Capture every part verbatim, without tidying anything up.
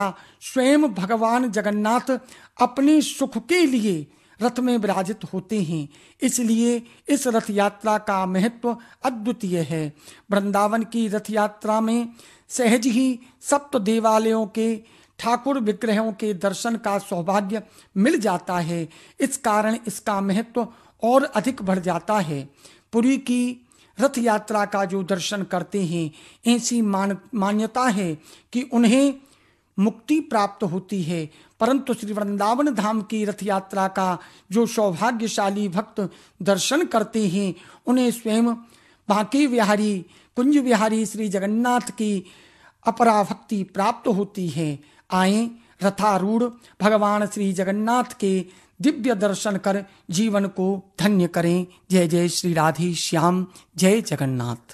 स्वयं भगवान जगन्नाथ अपने सुख के लिए रथ में विराजित होते हैं। इसलिए इस रथ यात्रा का महत्व अद्वितीय है। वृंदावन की रथ यात्रा में सहज ही सप्त देवालयों के ठाकुर विग्रहों के दर्शन का सौभाग्य मिल जाता है। इस कारण इसका महत्व और अधिक बढ़ जाता है। पुरी की रथ यात्रा का जो दर्शन करते हैं, ऐसी मान मान्यता है कि उन्हें मुक्ति प्राप्त होती है। परंतु श्री वृंदावन धाम की रथ यात्रा का जो सौभाग्यशाली भक्त दर्शन करते हैं, उन्हें स्वयं बांके बिहारी कुंज बिहारी श्री जगन्नाथ की अपराभक्ति प्राप्त होती है। आए रथारूढ़ भगवान श्री जगन्नाथ के दिव्य दर्शन कर जीवन को धन्य करें। जय जय श्री राधे श्याम, जय जगन्नाथ।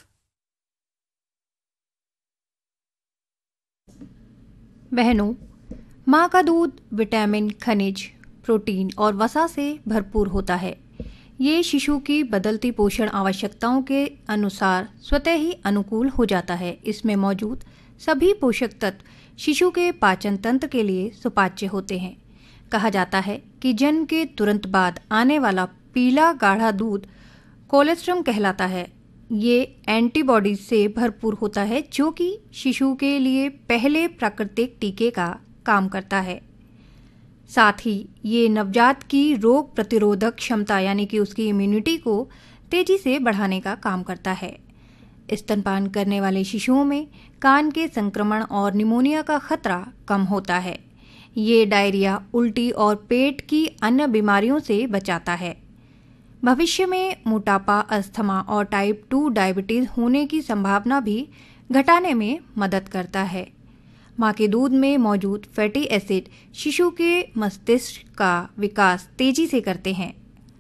बहनों, माँ का दूध विटामिन, खनिज, प्रोटीन और वसा से भरपूर होता है। ये शिशु की बदलती पोषण आवश्यकताओं के अनुसार स्वतः ही अनुकूल हो जाता है। इसमें मौजूद सभी पोषक तत्व शिशु के पाचन तंत्र के लिए सुपाच्य होते हैं। कहा जाता है कि जन्म के तुरंत बाद आने वाला पीला गाढ़ा दूध कोलेस्ट्रम कहलाता है। ये एंटीबॉडीज से भरपूर होता है, जो कि शिशु के लिए पहले प्राकृतिक टीके का काम करता है। साथ ही ये नवजात की रोग प्रतिरोधक क्षमता यानी कि उसकी इम्यूनिटी को तेजी से बढ़ाने का काम करता है। स्तनपान करने वाले शिशुओं में कान के संक्रमण और निमोनिया का खतरा कम होता है। ये डायरिया, उल्टी और पेट की अन्य बीमारियों से बचाता है। भविष्य में मोटापा, अस्थमा और टाइप टू डायबिटीज होने की संभावना भी घटाने में मदद करता है। माँ के दूध में मौजूद फैटी एसिड शिशु के मस्तिष्क का विकास तेजी से करते हैं।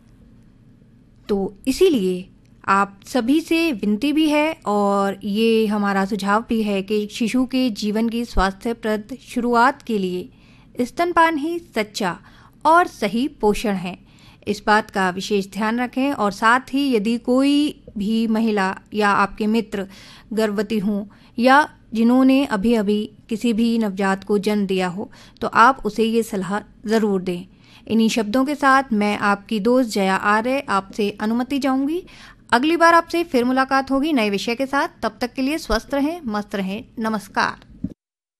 तो इसीलिए आप सभी से विनती भी है और ये हमारा सुझाव भी है कि शिशु के जीवन की स्वास्थ्यप्रद शुरुआत के लिए स्तनपान ही सच्चा और सही पोषण है। इस बात का विशेष ध्यान रखें और साथ ही यदि कोई भी महिला या आपके मित्र गर्भवती हों या जिन्होंने अभी अभी किसी भी नवजात को जन्म दिया हो, तो आप उसे ये सलाह ज़रूर दें। इन्हीं शब्दों के साथ मैं आपकी दोस्त जया आर्य आपसे अनुमति चाहूँगी। अगली बार आपसे फिर मुलाकात होगी नए विषय के साथ। तब तक के लिए स्वस्थ रहें, मस्त रहें। नमस्कार।